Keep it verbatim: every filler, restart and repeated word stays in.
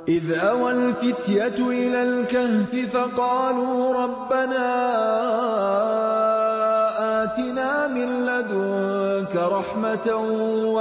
إذ أوى الفتية إلى الكهف فقالوا ربنا آتنا من لدنك رحمة